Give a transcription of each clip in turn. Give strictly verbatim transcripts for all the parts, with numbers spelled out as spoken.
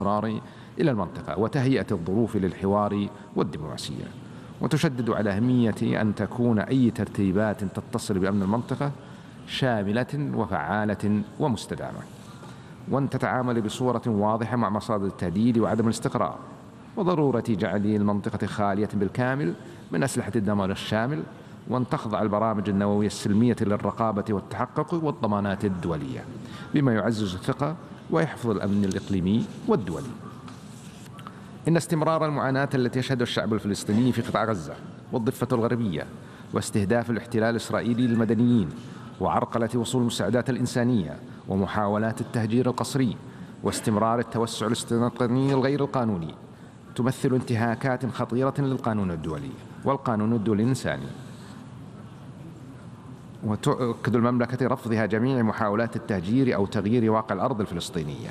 الاستقرار إلى المنطقة وتهيئة الظروف للحوار والدبلوماسية، وتشدد على أهمية أن تكون أي ترتيبات تتصل بأمن المنطقة شاملة وفعالة ومستدامة، وأن تتعامل بصورة واضحة مع مصادر التهديد وعدم الاستقرار، وضرورة جعل المنطقة خالية بالكامل من أسلحة الدمار الشامل، وأن تخضع البرامج النووية السلمية للرقابة والتحقق والضمانات الدولية، بما يعزز الثقة ويحفظ الأمن الإقليمي والدولي. إن استمرار المعاناة التي يشهدها الشعب الفلسطيني في قطاع غزة والضفة الغربية واستهداف الاحتلال الإسرائيلي للمدنيين وعرقلة وصول المساعدات الإنسانية ومحاولات التهجير القسري واستمرار التوسع الاستيطاني الغير القانوني تمثل انتهاكات خطيرة للقانون الدولي والقانون الدولي الإنساني، وتؤكد المملكة رفضها جميع محاولات التهجير أو تغيير واقع الأرض الفلسطينية،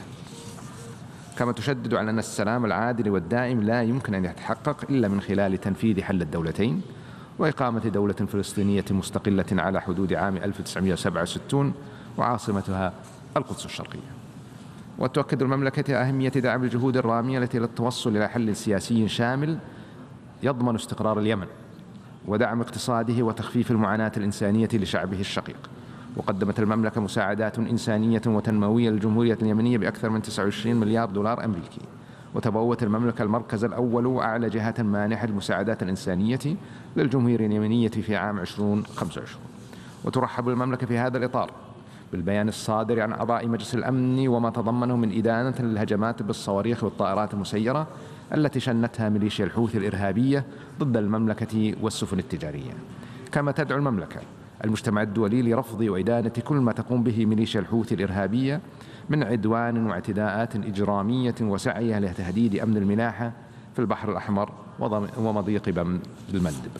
كما تشدد على أن السلام العادل والدائم لا يمكن أن يتحقق إلا من خلال تنفيذ حل الدولتين وإقامة دولة فلسطينية مستقلة على حدود عام ألف وتسعمائة وسبعة وستين وعاصمتها القدس الشرقية. وتؤكد المملكة أهمية دعم الجهود الرامية التي للتوصل إلى حل سياسي شامل يضمن استقرار اليمن ودعم اقتصاده وتخفيف المعاناة الإنسانية لشعبه الشقيق. وقدمت المملكة مساعدات إنسانية وتنموية للجمهورية اليمنية بأكثر من تسعة وعشرين مليار دولار أمريكي، وتبوت المملكة المركز الأول وأعلى جهة مانحة المساعدات الإنسانية للجمهورية اليمنية في عام ألفين وخمسة وعشرين. وترحب المملكة في هذا الإطار بالبيان الصادر عن أعضاء مجلس الأمن وما تضمنه من إدانة للهجمات بالصواريخ والطائرات المسيرة التي شنتها ميليشيا الحوثي الإرهابية ضد المملكة والسفن التجارية. كما تدعو المملكة المجتمع الدولي لرفض وإدانة كل ما تقوم به ميليشيا الحوثي الإرهابية من عدوان واعتداءات إجرامية وسعيها لتهديد أمن الملاحة في البحر الأحمر ومضيق باب المندب.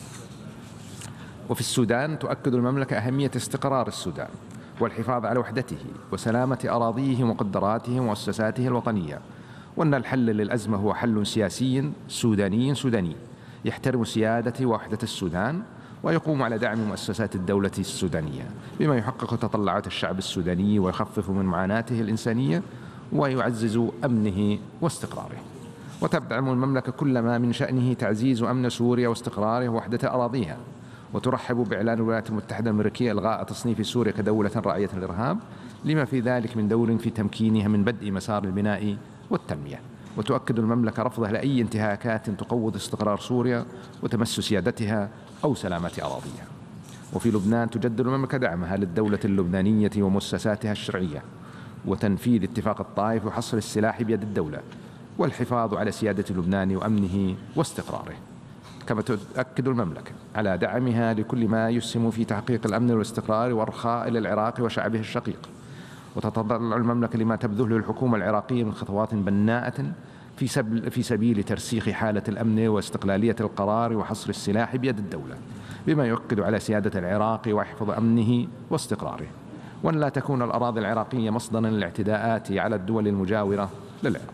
وفي السودان تؤكد المملكة أهمية استقرار السودان والحفاظ على وحدته وسلامة أراضيه ومقدراته ومؤسساته الوطنية، وأن الحل للأزمة هو حل سياسي سوداني سوداني يحترم سيادة ووحدة السودان ويقوم على دعم مؤسسات الدولة السودانية بما يحقق تطلعات الشعب السوداني ويخفف من معاناته الإنسانية ويعزز أمنه واستقراره. وتدعم المملكة كل ما من شأنه تعزيز أمن سوريا واستقراره ووحدة أراضيها، وترحب بإعلان الولايات المتحدة الأمريكية إلغاء تصنيف سوريا كدولة راعية للإرهاب لما في ذلك من دور في تمكينها من بدء مسار البناء والتنمية. وتؤكد المملكة رفضها لأي انتهاكات تقوض استقرار سوريا وتمس سيادتها أو سلامة أراضيها. وفي لبنان تجدد المملكة دعمها للدولة اللبنانية ومؤسساتها الشرعية وتنفيذ اتفاق الطائف وحصر السلاح بيد الدولة والحفاظ على سيادة لبنان وأمنه واستقراره. كما تؤكد المملكة على دعمها لكل ما يسهم في تحقيق الأمن والاستقرار والرخاء للعراق وشعبه الشقيق، وتتطلع المملكة لما تبذله الحكومة العراقية من خطوات بناءة في, في سبيل ترسيخ حالة الأمن واستقلالية القرار وحصر السلاح بيد الدولة، بما يؤكد على سيادة العراق ويحفظ أمنه واستقراره، وأن لا تكون الأراضي العراقية مصدرا للاعتداءات على الدول المجاورة للعراق.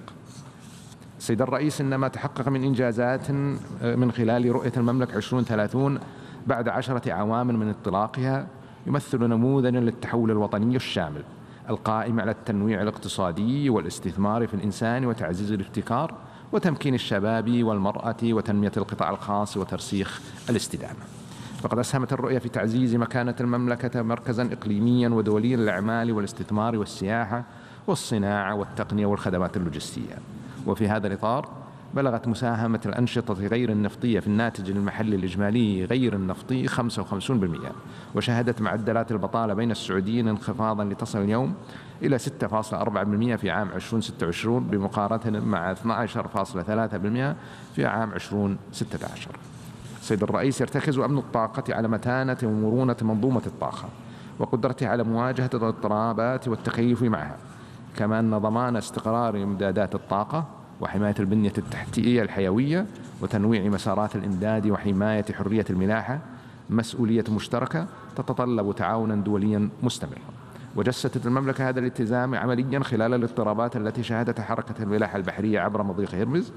سيد الرئيس، إن ما تحقق من إنجازات من خلال رؤية المملكة عشرين ثلاثين بعد عشرة أعوام من انطلاقها يمثل نموذجا للتحول الوطني الشامل القائم على التنويع الاقتصادي والاستثمار في الإنسان وتعزيز الابتكار وتمكين الشباب والمرأة وتنمية القطاع الخاص وترسيخ الاستدامة. فقد أسهمت الرؤية في تعزيز مكانة المملكة مركزا إقليميا ودوليا للأعمال والاستثمار والسياحة والصناعة والتقنية والخدمات اللوجستية. وفي هذا الإطار بلغت مساهمة الأنشطة غير النفطية في الناتج المحلي الإجمالي غير النفطي خمسة وخمسين بالمئة، وشهدت معدلات البطالة بين السعوديين انخفاضا لتصل اليوم إلى ستة فاصلة أربعة بالمئة في عام ألفين وستة وعشرين بمقارنة مع اثني عشر فاصلة ثلاثة بالمئة في عام ألفين وستة عشر. سيد الرئيس، يرتكز أمن الطاقة على متانة ومرونة منظومة الطاقة وقدرتها على مواجهة الاضطرابات والتكيف معها، كما أن ضمان استقرار إمدادات الطاقة وحماية البنية التحتية الحيوية وتنويع مسارات الإمداد وحماية حرية الملاحة مسؤولية مشتركة تتطلب تعاونا دوليا مستمرا. وجسدت المملكة هذا الالتزام عمليا خلال الاضطرابات التي شهدتها حركة الملاحة البحرية عبر مضيق هرمز،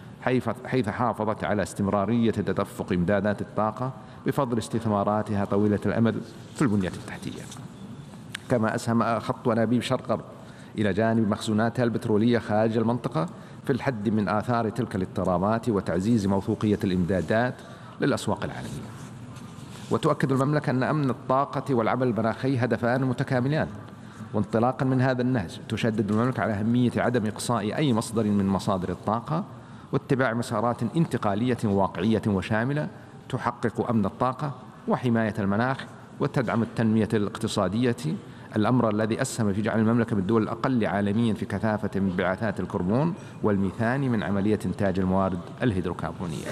حيث حافظت على استمرارية تدفق إمدادات الطاقة بفضل استثماراتها طويلة الأمد في البنية التحتية. كما أسهم خط ونابيب شرق غرب إلى جانب مخزوناتها البترولية خارج المنطقة في الحد من آثار تلك الاضطرابات وتعزيز موثوقية الإمدادات للأسواق العالمية. وتؤكد المملكة أن أمن الطاقة والعمل المناخي هدفان متكاملان، وانطلاقا من هذا النهج تشدد المملكة على أهمية عدم إقصاء أي مصدر من مصادر الطاقة واتباع مسارات انتقالية واقعية وشاملة تحقق أمن الطاقة وحماية المناخ وتدعم التنمية الاقتصادية، الأمر الذي أسهم في جعل المملكة من الدول الأقل عالميا في كثافة انبعاثات الكربون والميثان من عملية إنتاج الموارد الهيدروكربونية.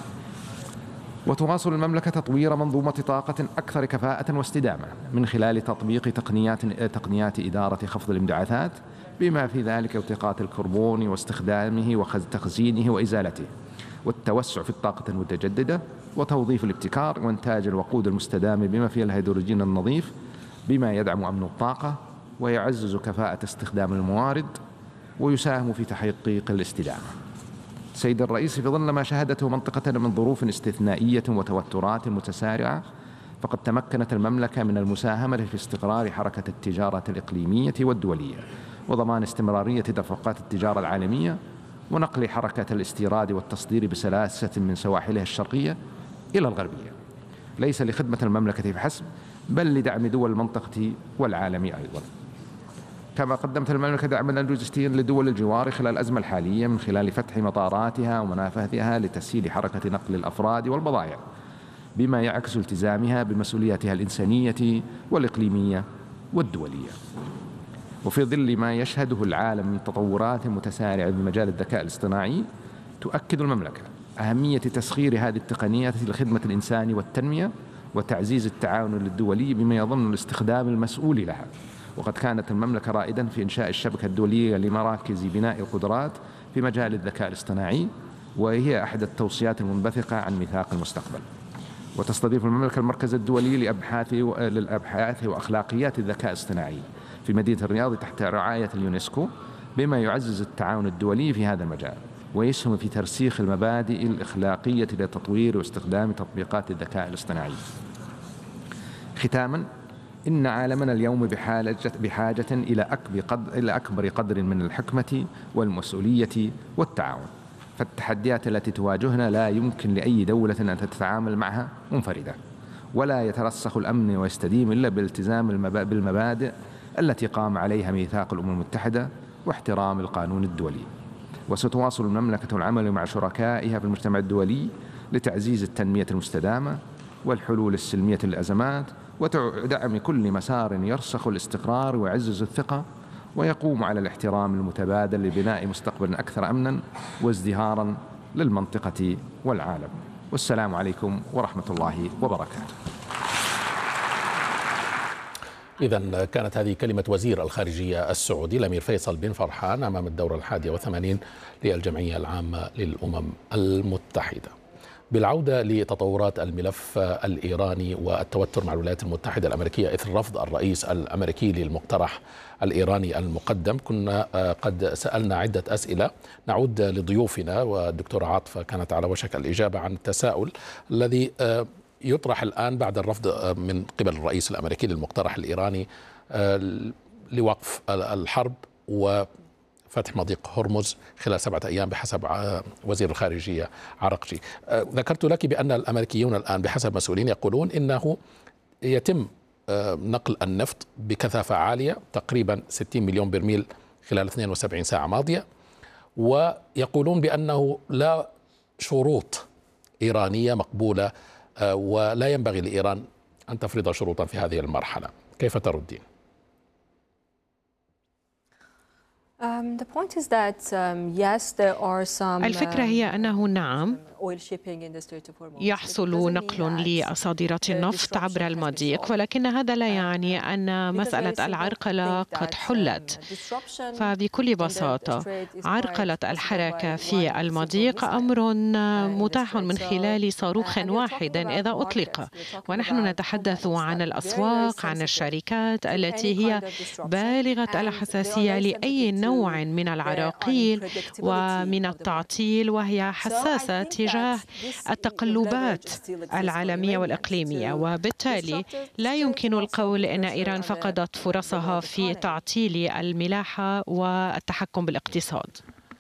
وتواصل المملكة تطوير منظومة طاقة أكثر كفاءة واستدامة من خلال تطبيق تقنيات تقنيات إدارة خفض الانبعاثات بما في ذلك التقاط الكربون واستخدامه وتخزينه وإزالته، والتوسع في الطاقة المتجددة وتوظيف الابتكار وإنتاج الوقود المستدام بما فيه الهيدروجين النظيف، بما يدعم أمن الطاقة ويعزز كفاءة استخدام الموارد ويساهم في تحقيق الاستدامة. سيد الرئيس، في ظل ما شهدته منطقتنا من ظروف استثنائية وتوترات متسارعة، فقد تمكنت المملكة من المساهمة في استقرار حركة التجارة الإقليمية والدولية وضمان استمرارية دفقات التجارة العالمية ونقل حركة الاستيراد والتصدير بسلاسة من سواحلها الشرقية إلى الغربية، ليس لخدمة المملكة فحسب بل لدعم دول المنطقة والعالم أيضا. كما قدمت المملكة دعما لوجستيا لدول الجوار خلال الأزمة الحالية من خلال فتح مطاراتها ومنافذها لتسهيل حركة نقل الأفراد والبضائع، بما يعكس التزامها بمسؤولياتها الإنسانية والإقليمية والدولية. وفي ظل ما يشهده العالم من تطورات متسارعة في مجال الذكاء الاصطناعي، تؤكد المملكة أهمية تسخير هذه التقنيات لخدمة الإنسان والتنمية وتعزيز التعاون الدولي بما يضمن الاستخدام المسؤول لها. وقد كانت المملكة رائدا في إنشاء الشبكة الدولية لمراكز بناء القدرات في مجال الذكاء الاصطناعي، وهي أحد التوصيات المنبثقة عن ميثاق المستقبل. وتستضيف المملكة المركز الدولي لأبحاث للأبحاث وأخلاقيات الذكاء الاصطناعي في مدينة الرياض تحت رعاية اليونسكو، بما يعزز التعاون الدولي في هذا المجال ويسهم في ترسيخ المبادئ الأخلاقية لتطوير واستخدام تطبيقات الذكاء الاصطناعي. ختاما، إن عالمنا اليوم بحاجة, بحاجة إلى أكبر قدر, إلى أكبر قدر من الحكمة والمسؤولية والتعاون، فالتحديات التي تواجهنا لا يمكن لأي دولة أن تتعامل معها منفردة، ولا يترسخ الأمن ويستديم إلا بالالتزام بالمبادئ التي قام عليها ميثاق الأمم المتحدة واحترام القانون الدولي. وستواصل المملكة العمل مع شركائها في المجتمع الدولي لتعزيز التنمية المستدامة والحلول السلمية للأزمات ودعم كل مسار يرسخ الاستقرار ويعزز الثقة ويقوم على الاحترام المتبادل لبناء مستقبل أكثر أمنا وازدهارا للمنطقة والعالم. والسلام عليكم ورحمة الله وبركاته. إذن كانت هذه كلمة وزير الخارجية السعودي الأمير فيصل بن فرحان أمام الدورة الحادية وثمانين للجمعية العامة للأمم المتحدة. بالعودة لتطورات الملف الإيراني والتوتر مع الولايات المتحدة الأمريكية إثر رفض الرئيس الأمريكي للمقترح الإيراني المقدم، كنا قد سألنا عدة أسئلة. نعود لضيوفنا، والدكتورة عاطفة كانت على وشك الإجابة عن التساؤل الذي يطرح الآن بعد الرفض من قبل الرئيس الأمريكي للمقترح الإيراني لوقف الحرب وفتح مضيق هرمز خلال سبعة أيام بحسب وزير الخارجية عرقجي. ذكرت لك بأن الأمريكيون الآن بحسب مسؤولين يقولون إنه يتم نقل النفط بكثافة عالية تقريبا ستين مليون برميل خلال اثنتين وسبعين ساعة ماضية، ويقولون بأنه لا شروط إيرانية مقبولة ولا ينبغي لإيران أن تفرض شروطا في هذه المرحلة. كيف تردين؟ Um, the point is that, um, yes, there are some, الفكرة هي أنه نعم يحصل نقل لصادرات النفط عبر المضيق، ولكن هذا لا يعني أن مسألة العرقلة قد حلت. فبكل بساطة عرقلة الحركة في المضيق أمر متاح من خلال صاروخ واحد إذا أطلق، ونحن نتحدث عن الأسواق، عن الشركات التي هي بالغة الحساسية لأي نوع من العراقيل ومن التعطيل، وهي حساسة تجاه التقلبات العالمية والإقليمية، وبالتالي لا يمكن القول أن إيران فقدت فرصها في تعطيل الملاحة والتحكم بالاقتصاد.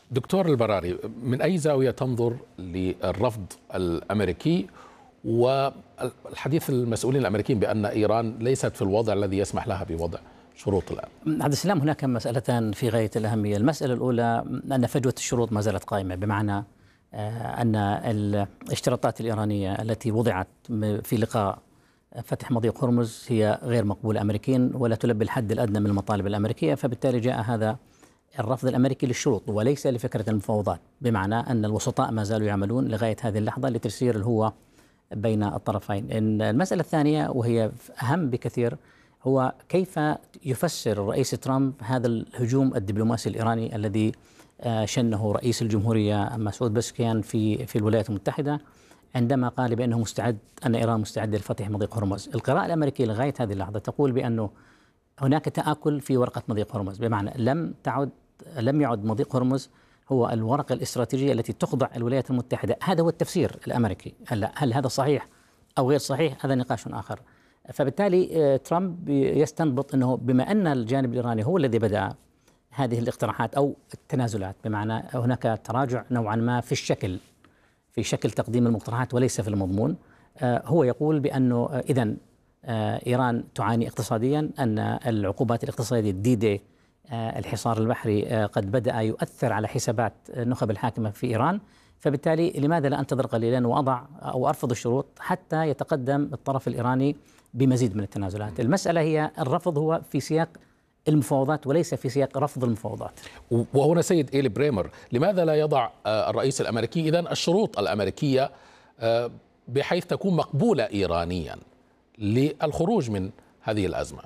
دكتور البراري، من أي زاوية تنظر للرفض الأمريكي والحديث المسؤولين الأمريكيين بأن إيران ليست في الوضع الذي يسمح لها بوضع شروط الآن؟ عبد السلام، هناك مسألتان في غاية الأهمية. المسألة الأولى أن فجوة الشروط ما زالت قائمة، بمعنى أن الاشتراطات الإيرانية التي وضعت في لقاء فتح مضيق هرمز هي غير مقبولة أمريكيا ولا تلبي الحد الأدنى من المطالب الأمريكية، فبالتالي جاء هذا الرفض الأمريكي للشروط وليس لفكرة المفاوضات، بمعنى أن الوسطاء ما زالوا يعملون لغاية هذه اللحظة لتسيير الهوة بين الطرفين. المسألة الثانية وهي أهم بكثير هو كيف يفسر الرئيس ترامب هذا الهجوم الدبلوماسي الإيراني الذي شنه رئيس الجمهورية مسعود بسكيان في في الولايات المتحدة عندما قال بأنه مستعد أن إيران مستعدة لفتح مضيق هرمز. القراءة الأمريكية لغاية هذه اللحظة تقول بأنه هناك تآكل في ورقة مضيق هرمز، بمعنى لم تعد لم يعد مضيق هرمز هو الورقة الاستراتيجية التي تخضع الولايات المتحدة. هذا هو التفسير الأمريكي. هل, هل هذا صحيح أو غير صحيح؟ هذا نقاش آخر. فبالتالي ترامب يستنبط أنه بما أن الجانب الإيراني هو الذي بدأ هذه الاقتراحات أو التنازلات، بمعنى هناك تراجع نوعا ما في الشكل في شكل تقديم المقترحات وليس في المضمون، هو يقول بأنه إذن إيران تعاني اقتصاديا، أن العقوبات الاقتصادية الدي دي الحصار البحري قد بدأ يؤثر على حسابات النخب الحاكمة في إيران، فبالتالي لماذا لا أنتظر قليلا وأضع أو أرفض الشروط حتى يتقدم الطرف الإيراني بمزيد من التنازلات. المسألة هي الرفض هو في سياق المفاوضات وليس في سياق رفض المفاوضات. وهنا سيد إيلي بريمر، لماذا لا يضع الرئيس الأمريكي إذن الشروط الأمريكية بحيث تكون مقبولة إيرانيا للخروج من هذه الأزمة؟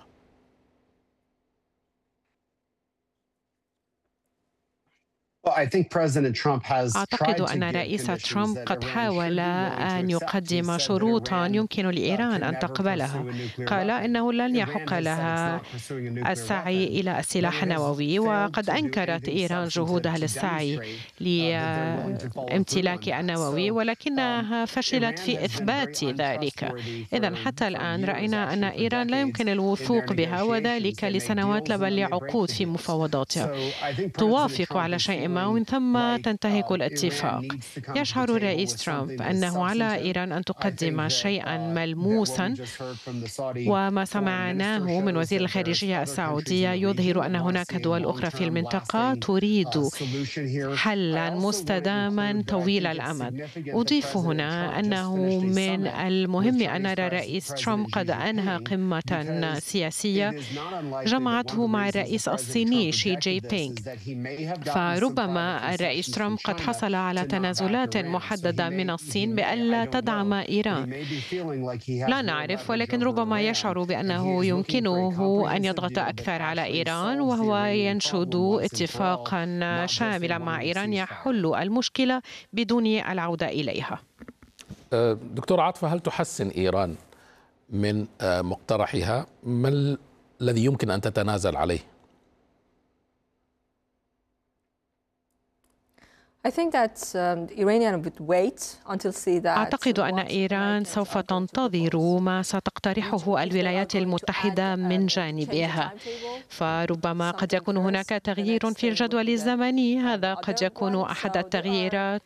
أعتقد أن رئيس ترامب قد حاول أن يقدم شروطا يمكن لإيران أن تقبلها. قال إنه لن يحق لها السعي إلى السلاح النووي، وقد أنكرت إيران جهودها للسعي لامتلاك النووي، ولكنها فشلت في إثبات ذلك. إذن حتى الآن رأينا أن إيران لا يمكن الوثوق بها، وذلك لسنوات بل لعقود في مفاوضاتها. توافق على شيء ما ومن ثم تنتهك الاتفاق. يشعر الرئيس ترامب أنه على إيران أن تقدم شيئا ملموسا، وما سمعناه من وزير الخارجية السعودية يظهر أن هناك دول أخرى في المنطقة تريد حلا مستداما طويل الأمد. أضيف هنا أنه من المهم أن نرى الرئيس ترامب قد أنهى قمة سياسية جمعته مع الرئيس الصيني شي جي بينغ، فربما الرئيس ترامب قد حصل على تنازلات محددة من الصين بألا تدعم إيران. لا نعرف، ولكن ربما يشعر بأنه يمكنه أن يضغط أكثر على إيران، وهو ينشد اتفاقا شاملا مع إيران يحل المشكلة بدون العودة إليها. دكتور عاطفة، هل تحسن إيران من مقترحها؟ ما الذي يمكن أن تتنازل عليه؟ أعتقد أن إيران سوف تنتظر ما ستقترحه الولايات المتحدة من جانبها، فربما قد يكون هناك تغيير في الجدول الزمني، هذا قد يكون أحد التغييرات.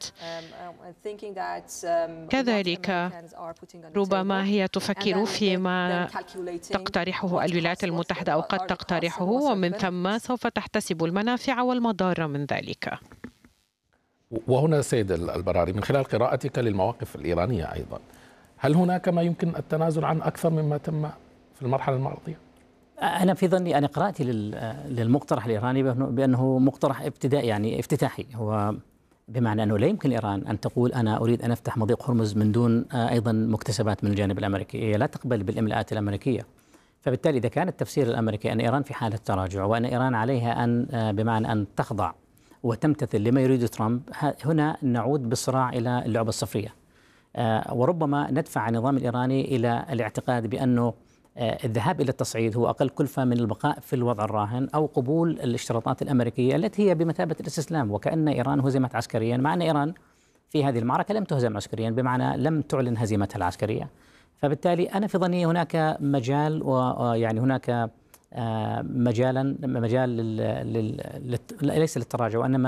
كذلك ربما هي تفكر فيما تقترحه الولايات المتحدة أو قد تقترحه، ومن ثم سوف تحتسب المنافع والمضار من ذلك. وهنا سيد البراري، من خلال قراءتك للمواقف الإيرانية أيضا، هل هناك ما يمكن التنازل عن أكثر مما تم في المرحلة الماضية؟ أنا في ظني أنا قراءتي للمقترح الإيراني بأنه مقترح ابتدائي يعني افتتاحي، هو بمعنى أنه لا يمكن إيران أن تقول أنا أريد أن أفتح مضيق هرمز من دون أيضا مكتسبات من الجانب الأمريكي. هي لا تقبل بالإملاءات الأمريكية، فبالتالي إذا كان التفسير الأمريكي أن إيران في حالة تراجع وأن إيران عليها أن بمعنى أن تخضع وتمتثل لما يريد ترامب، هنا نعود بالصراع إلى اللعبة الصفرية، وربما ندفع النظام الإيراني إلى الاعتقاد بأنه الذهاب إلى التصعيد هو أقل كلفة من البقاء في الوضع الراهن أو قبول الاشتراطات الأمريكية التي هي بمثابة الاستسلام، وكأن إيران هزمت عسكريا، مع أن إيران في هذه المعركة لم تهزم عسكريا، بمعنى لم تعلن هزيمتها العسكرية. فبالتالي أنا في ظني هناك مجال، ويعني هناك مجالا مجال لل... لل... ليس للتراجع وإنما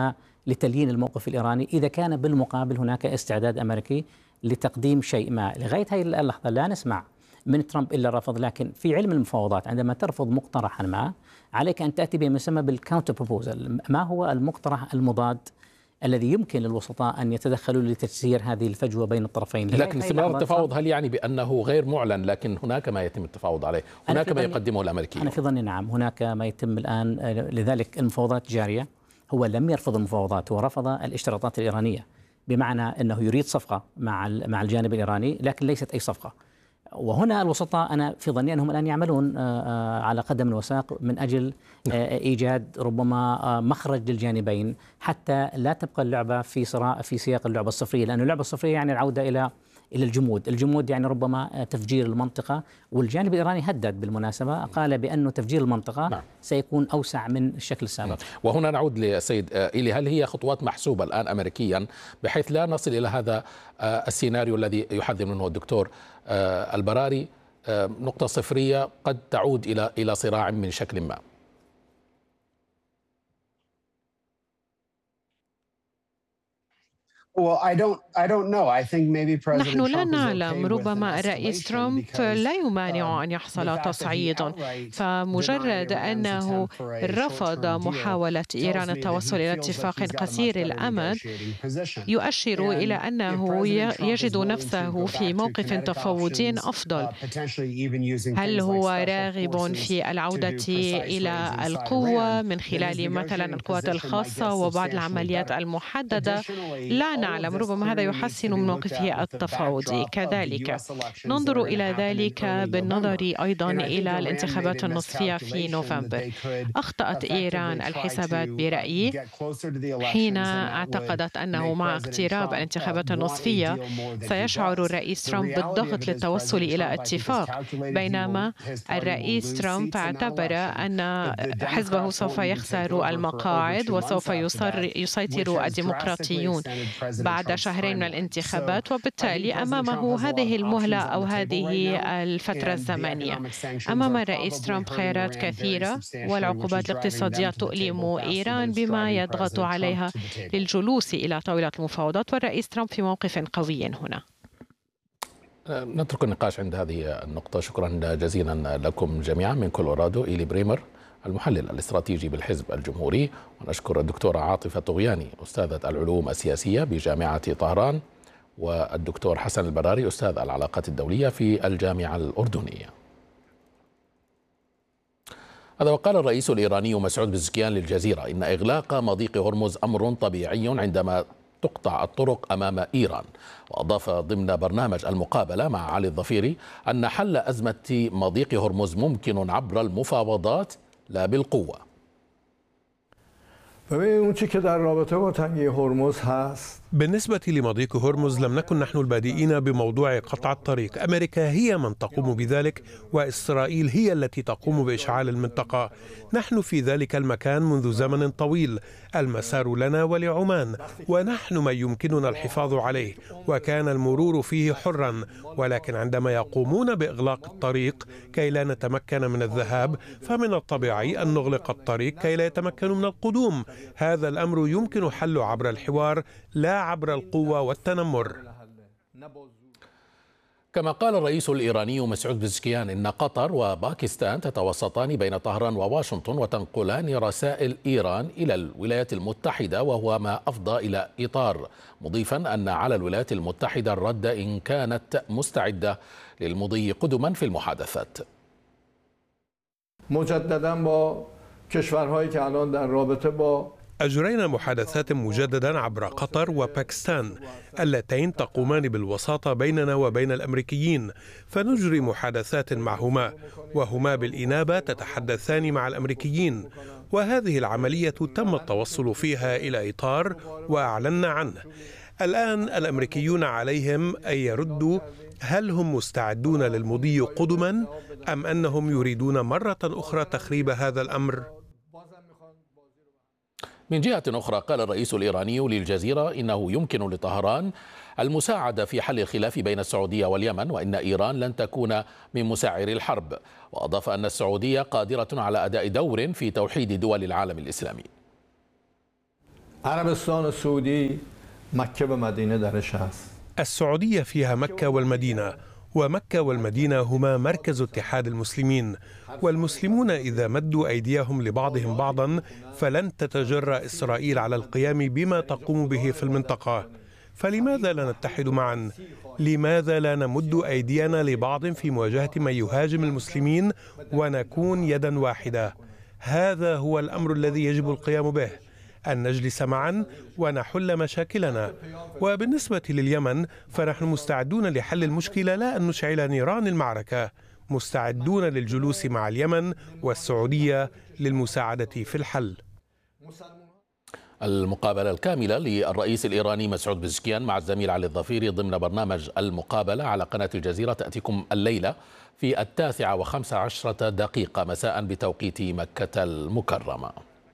لتليين الموقف الإيراني إذا كان بالمقابل هناك استعداد أمريكي لتقديم شيء ما. لغاية هذه اللحظة لا نسمع من ترامب إلا الرفض، لكن في علم المفاوضات عندما ترفض مقترحا ما عليك أن تأتي بما يسمى بالكاونتر بروبوزل. ما هو المقترح المضاد الذي يمكن للوسطاء أن يتدخلوا لتسيير هذه الفجوة بين الطرفين؟ لكن استمرار التفاوض هل يعني بأنه غير معلن، لكن هناك ما يتم التفاوض عليه، هناك ما يقدمه الأمريكيون؟ أنا في ظني نعم هناك ما يتم الآن، لذلك المفاوضات جارية. هو لم يرفض المفاوضات، هو رفض الاشتراطات الإيرانية، بمعنى أنه يريد صفقة مع مع الجانب الإيراني لكن ليست أي صفقة. وهنا الوسطاء أنا في ظني أنهم الآن يعملون على قدم وساق من أجل إيجاد ربما مخرج للجانبين حتى لا تبقى اللعبة في صراع في سياق اللعبة الصفرية، لأن اللعبة الصفرية يعني العودة إلى إلى الجمود، الجمود يعني ربما تفجير المنطقة. والجانب الإيراني هدد بالمناسبة، قال بأنه تفجير المنطقة نعم. سيكون أوسع من الشكل السابق. نعم. وهنا نعود للسيد إيلي، هل هي خطوات محسوبة الآن أمريكيا بحيث لا نصل إلى هذا السيناريو الذي يحذر منه الدكتور البراري، نقطة صفرية قد تعود إلى إلى صراع من شكل ما؟ نحن لا نعلم، ربما الرئيس ترامب لا يمانع أن يحصل تصعيد، فمجرد أنه رفض محاولة إيران التوصل إلى اتفاق قصير الأمد يؤشر إلى أنه يجد نفسه في موقف تفاوضي أفضل. هل هو راغب في العودة إلى القوة من خلال مثلا القوات الخاصة وبعض العمليات المحددة؟ لا نعلم، ربما هذا يحسن من موقفه التفاوضي. كذلك ننظر إلى ذلك بالنظر أيضا إلى الانتخابات النصفية في نوفمبر. أخطأت إيران الحسابات برأيي حين اعتقدت أنه مع اقتراب الانتخابات النصفية سيشعر الرئيس ترامب بالضغط للتوصل إلى اتفاق، بينما الرئيس ترامب اعتبر أن حزبه سوف يخسر المقاعد وسوف يسيطر الديمقراطيون بعد شهرين من الانتخابات، وبالتالي أمامه هذه المهلة أو هذه الفترة الزمنية. أمام الرئيس ترامب خيارات كثيرة، والعقوبات الاقتصادية تؤلم إيران بما يضغط عليها للجلوس إلى طاولة المفاوضات، والرئيس ترامب في موقف قوي هنا. نترك النقاش عند هذه النقطة. شكرا جزيلا لكم جميعا. من كولورادو إيلي بريمر المحلل الاستراتيجي بالحزب الجمهوري، ونشكر الدكتورة عاطفة طغياني أستاذة العلوم السياسية بجامعة طهران، والدكتور حسن البراري أستاذ العلاقات الدولية في الجامعة الأردنية. هذا وقال الرئيس الإيراني مسعود بزكيان للجزيرة إن إغلاق مضيق هرمز أمر طبيعي عندما تقطع الطرق أمام إيران، وأضاف ضمن برنامج المقابلة مع علي الظفيري أن حل أزمة مضيق هرمز ممكن عبر المفاوضات لا بالقوة. بالنسبة لمضيق هرمز لم نكن نحن البادئين بموضوع قطع الطريق، أمريكا هي من تقوم بذلك وإسرائيل هي التي تقوم بإشعال المنطقة. نحن في ذلك المكان منذ زمن طويل، المسار لنا ولعمان ونحن من يمكننا الحفاظ عليه، وكان المرور فيه حرا، ولكن عندما يقومون بإغلاق الطريق كي لا نتمكن من الذهاب فمن الطبيعي أن نغلق الطريق كي لا يتمكنوا من القدوم. هذا الأمر يمكن حله عبر الحوار لا عبر القوة والتنمر. كما قال الرئيس الإيراني مسعود بزكيان إن قطر وباكستان تتوسطان بين طهران وواشنطن وتنقلان رسائل إيران إلى الولايات المتحدة، وهو ما أفضى إلى إطار، مضيفا أن على الولايات المتحدة الرد إن كانت مستعدة للمضي قدما في المحادثات. مجددا با کشورهایی که الان در رابطه با أجرينا محادثات مجددا عبر قطر وباكستان اللتين تقومان بالوساطة بيننا وبين الأمريكيين، فنجري محادثات معهما، وهما بالإنابة تتحدثان مع الأمريكيين، وهذه العملية تم التوصل فيها إلى إطار وأعلنا عنه. الآن الأمريكيون عليهم أن يردوا هل هم مستعدون للمضي قدما أم أنهم يريدون مرة أخرى تخريب هذا الأمر؟ من جهة أخرى قال الرئيس الإيراني للجزيرة إنه يمكن لطهران المساعدة في حل الخلاف بين السعودية واليمن، وإن إيران لن تكون من مساعري الحرب، وأضاف أن السعودية قادرة على أداء دور في توحيد دول العالم الإسلامي. عربستان السعودي مکه و مدینه درش هست. السعودية فيها مكة والمدينة، ومكة والمدينة هما مركز اتحاد المسلمين، والمسلمون إذا مدوا أيديهم لبعضهم بعضا فلن تتجرأ إسرائيل على القيام بما تقوم به في المنطقة. فلماذا لا نتحد معا؟ لماذا لا نمد أيدينا لبعض في مواجهة من يهاجم المسلمين ونكون يدا واحدة؟ هذا هو الأمر الذي يجب القيام به، أن نجلس معا ونحل مشاكلنا. وبالنسبة لليمن فنحن مستعدون لحل المشكلة، لا أن نشعل نيران المعركة، مستعدون للجلوس مع اليمن والسعودية للمساعدة في الحل. المقابلة الكاملة للرئيس الإيراني مسعود بزشكيان مع الزميل علي الظفيري ضمن برنامج المقابلة على قناة الجزيرة تأتيكم الليلة في التاسعة وخمس عشرة دقيقة مساء بتوقيت مكة المكرمة.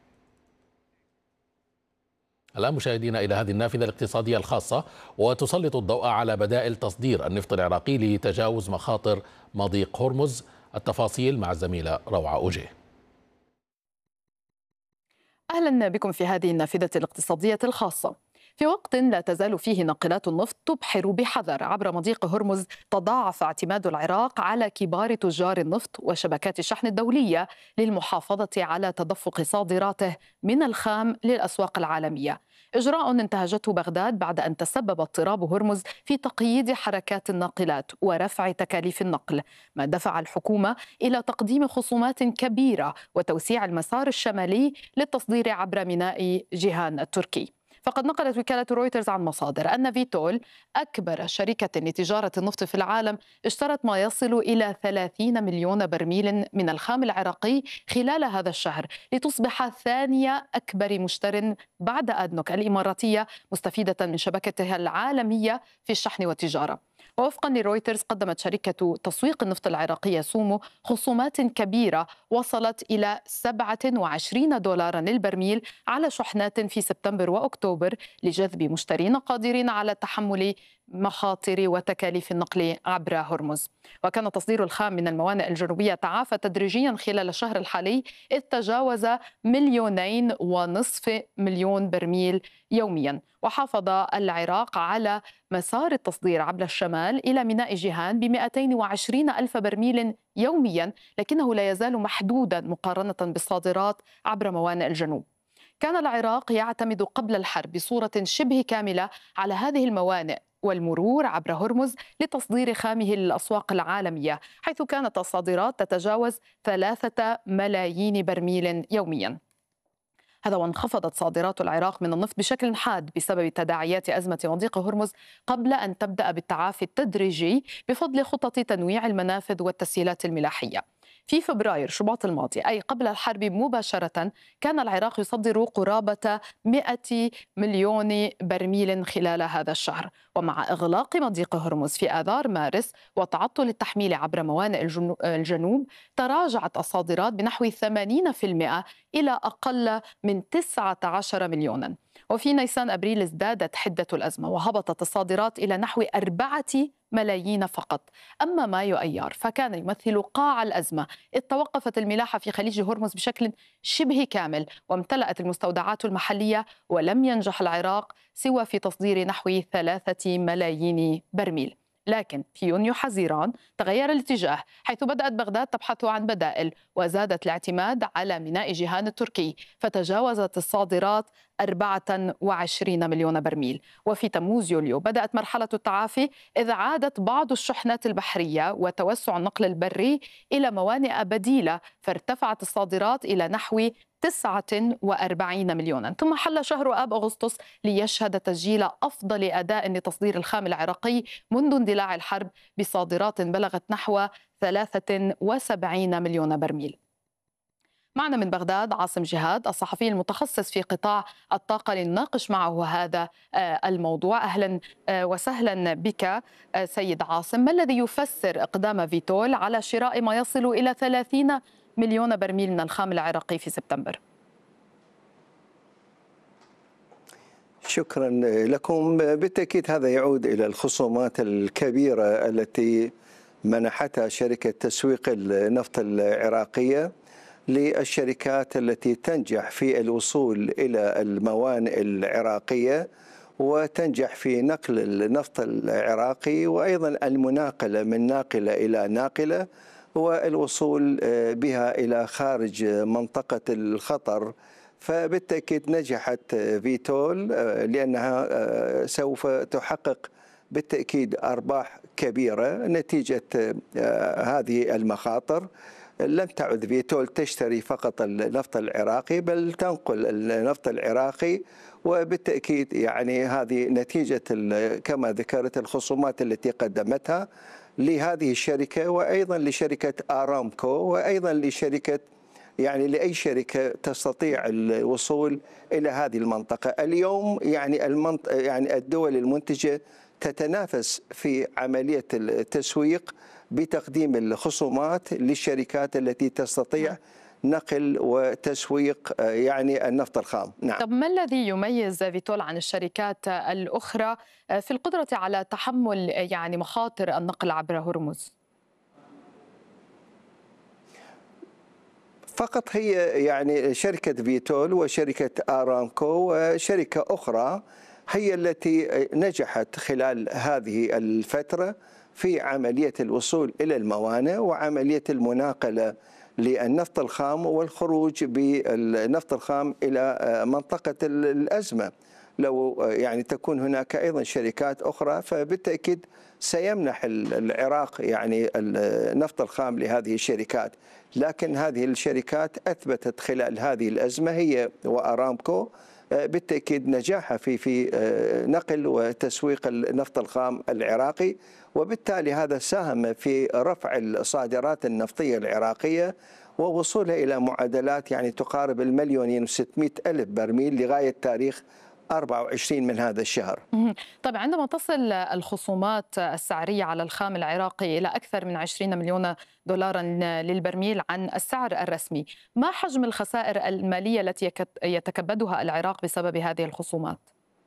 الآن مشاهدينا إلى هذه النافذة الاقتصادية الخاصة، وتسلط الضوء على بدائل تصدير النفط العراقي لتجاوز مخاطر مضيق هرمز. التفاصيل مع الزميلة روعة أوجيه. أهلا بكم في هذه النافذة الاقتصادية الخاصة. في وقت لا تزال فيه ناقلات النفط تبحر بحذر عبر مضيق هرمز، تضاعف اعتماد العراق على كبار تجار النفط وشبكات الشحن الدولية للمحافظة على تدفق صادراته من الخام للأسواق العالمية، إجراء انتهجته بغداد بعد أن تسبب اضطراب هرمز في تقييد حركات الناقلات ورفع تكاليف النقل، ما دفع الحكومة إلى تقديم خصومات كبيرة وتوسيع المسار الشمالي للتصدير عبر ميناء جيهان التركي. فقد نقلت وكالة رويترز عن مصادر أن فيتول أكبر شركة لتجارة النفط في العالم اشترت ما يصل إلى ثلاثين مليون برميل من الخام العراقي خلال هذا الشهر، لتصبح ثاني أكبر مشتر بعد أدنوك الإماراتية، مستفيدة من شبكتها العالمية في الشحن والتجارة. ووفقا لرويترز قدمت شركة تسويق النفط العراقية سومو خصومات كبيرة وصلت إلى سبعة وعشرين دولارا للبرميل على شحنات في سبتمبر وأكتوبر لجذب مشترين قادرين على تحمل مخاطر وتكاليف النقل عبر هرمز. وكان تصدير الخام من الموانئ الجنوبية تعافى تدريجيا خلال الشهر الحالي، إذ تجاوز مليونين ونصف مليون برميل يوميا. وحافظ العراق على مسار التصدير عبر الشمال إلى ميناء جيهان ب مئتين وعشرين ألف برميل يوميا، لكنه لا يزال محدودا مقارنة بالصادرات عبر موانئ الجنوب. كان العراق يعتمد قبل الحرب بصورة شبه كاملة على هذه الموانئ والمرور عبر هرمز لتصدير خامه للأسواق العالمية، حيث كانت الصادرات تتجاوز ثلاثة ملايين برميل يوميا. هذا وانخفضت صادرات العراق من النفط بشكل حاد بسبب تداعيات أزمة مضيق هرمز قبل أن تبدأ بالتعافي التدريجي بفضل خطط تنويع المنافذ والتسهيلات الملاحية. في فبراير شباط الماضي، أي قبل الحرب مباشرة، كان العراق يصدر قرابة مئة مليون برميل خلال هذا الشهر. ومع إغلاق مضيق هرمز في آذار مارس وتعطل التحميل عبر موانئ الجنوب، تراجعت الصادرات بنحو ثمانين بالمئة إلى أقل من تسعة عشر مليونا. وفي نيسان أبريل ازدادت حدة الأزمة وهبطت الصادرات إلى نحو أربعة ملايين فقط. أما مايو أيار فكان يمثل قاع الأزمة، إذ توقفت الملاحة في خليج هرمز بشكل شبه كامل وامتلأت المستودعات المحلية، ولم ينجح العراق سوى في تصدير نحو ثلاثة ملايين برميل. لكن في يونيو حزيران تغير الاتجاه، حيث بدأت بغداد تبحث عن بدائل وزادت الاعتماد على ميناء جيهان التركي، فتجاوزت الصادرات أربعة وعشرين مليون برميل. وفي تموز يوليو بدأت مرحلة التعافي، إذ عادت بعض الشحنات البحرية وتوسع النقل البري إلى موانئ بديلة، فارتفعت الصادرات إلى نحو تسعة وأربعين مليونا. ثم حل شهر آب أغسطس ليشهد تسجيل أفضل أداء لتصدير الخام العراقي منذ اندلاع الحرب بصادرات بلغت نحو ثلاثة وسبعين مليون برميل. معنا من بغداد عاصم جهاد الصحفي المتخصص في قطاع الطاقة لنناقش معه هذا الموضوع. أهلا وسهلا بك سيد عاصم. ما الذي يفسر إقدام فيتول على شراء ما يصل إلى ثلاثين مليون برميل من الخام العراقي في سبتمبر؟ شكرا لكم. بالتأكيد هذا يعود إلى الخصومات الكبيرة التي منحتها شركة تسويق النفط العراقية للشركات التي تنجح في الوصول إلى الموانئ العراقية وتنجح في نقل النفط العراقي وأيضا المناقلة من ناقلة إلى ناقلة والوصول بها إلى خارج منطقة الخطر. فبالتأكيد نجحت فيتول لأنها سوف تحقق بالتأكيد أرباح كبيرة نتيجة هذه المخاطر. لم تعد فيتول تشتري فقط النفط العراقي بل تنقل النفط العراقي، وبالتأكيد يعني هذه نتيجة كما ذكرت الخصومات التي قدمتها لهذه الشركة وأيضا لشركة آرامكو وأيضا لشركة يعني لأي شركة تستطيع الوصول إلى هذه المنطقة. اليوم يعني المنط... يعني الدول المنتجة تتنافس في عملية التسويق بتقديم الخصومات للشركات التي تستطيع نقل وتسويق يعني النفط الخام. نعم. طب ما الذي يميز فيتول عن الشركات الأخرى في القدرة على تحمل يعني مخاطر النقل عبر هرمز؟ فقط هي يعني شركة فيتول وشركة آرامكو وشركة أخرى هي التي نجحت خلال هذه الفترة في عملية الوصول إلى الموانئ وعملية المناقلة للنفط الخام والخروج بالنفط الخام إلى منطقة الأزمة. لو يعني تكون هناك أيضا شركات أخرى فبالتأكيد سيمنح العراق يعني النفط الخام لهذه الشركات، لكن هذه الشركات أثبتت خلال هذه الأزمة هي وآرامكو بالتأكيد نجاحها في في نقل وتسويق النفط الخام العراقي، وبالتالي هذا ساهم في رفع الصادرات النفطية العراقية ووصولها إلى معدلات يعني تقارب المليونين وستمئة ألف برميل لغاية تاريخ أربعة وعشرين من هذا الشهر. طيب عندما تصل الخصومات السعرية على الخام العراقي إلى أكثر من عشرين مليون دولارا للبرميل عن السعر الرسمي، ما حجم الخسائر المالية التي يتكبدها العراق بسبب هذه الخصومات؟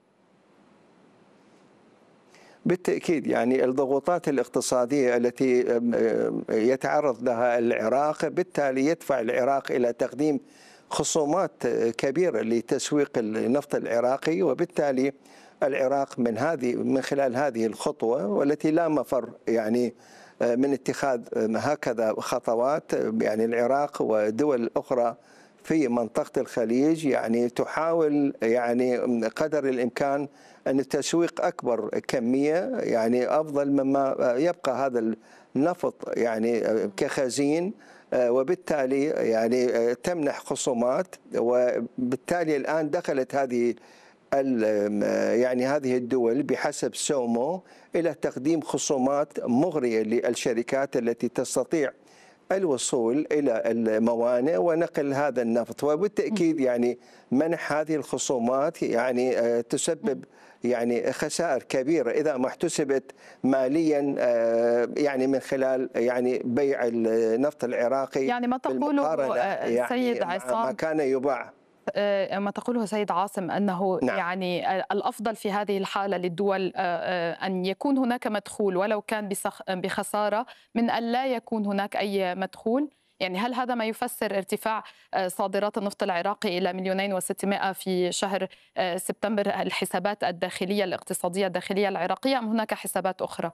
بالتأكيد يعني الضغوطات الاقتصادية التي يتعرض لها العراق بالتالي يدفع العراق إلى تقديم خصومات كبيرة لتسويق النفط العراقي، وبالتالي العراق من هذه من خلال هذه الخطوة والتي لا مفر يعني من اتخاذ هكذا خطوات، يعني العراق ودول أخرى في منطقة الخليج يعني تحاول يعني قدر الإمكان أن التسويق أكبر كمية يعني أفضل مما يبقى هذا النفط يعني كخزين، وبالتالي يعني تمنح خصومات، وبالتالي الآن دخلت هذه يعني هذه الدول بحسب سومو إلى تقديم خصومات مغرية للشركات التي تستطيع الوصول إلى الموانئ ونقل هذا النفط، وبالتأكيد يعني منح هذه الخصومات يعني تسبب يعني خسائر كبيرة إذا ما احتسبت ماليا يعني من خلال يعني بيع النفط العراقي. يعني ما تقوله يعني سيد عصام ما كان يباع ما تقوله سيد عاصم أنه نعم. يعني الأفضل في هذه الحالة للدول أن يكون هناك مدخول ولو كان بخسارة من أن لا يكون هناك أي مدخول. يعني هل هذا ما يفسر ارتفاع صادرات النفط العراقي إلى مليونين وستمائة في شهر سبتمبر الحسابات الداخلية الاقتصادية الداخلية العراقية، أم هناك حسابات أخرى؟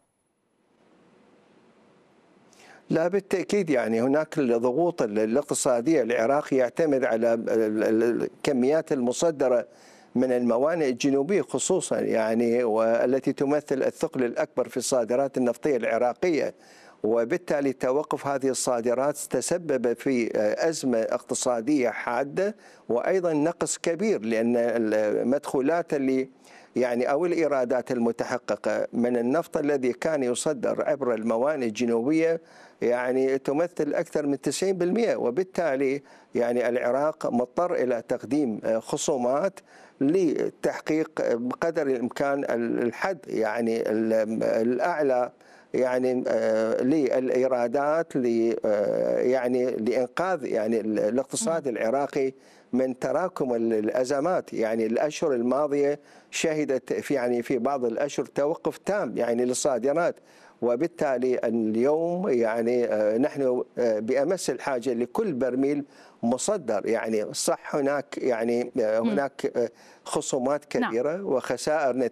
لا بالتأكيد يعني هناك الضغوط الاقتصادية. العراق يعتمد على الكميات المصدرة من الموانئ الجنوبية خصوصا يعني، والتي تمثل الثقل الأكبر في الصادرات النفطية العراقية، وبالتالي توقف هذه الصادرات تسبب في أزمة اقتصادية حادة وأيضا نقص كبير، لأن المدخولات اللي يعني أو الإيرادات المتحققة من النفط الذي كان يصدر عبر الموانئ الجنوبية يعني تمثل أكثر من تسعين بالمئة، وبالتالي يعني العراق مضطر إلى تقديم خصومات لتحقيق بقدر الإمكان الحد يعني الأعلى يعني للإيرادات يعني لإنقاذ يعني الاقتصاد العراقي من تراكم الأزمات. يعني الأشهر الماضية شهدت في يعني في بعض الأشهر توقف تام يعني للصادرات، وبالتالي اليوم يعني نحن بأمس الحاجة لكل برميل مصدر. يعني صح هناك يعني هناك خصومات كبيرة وخسائر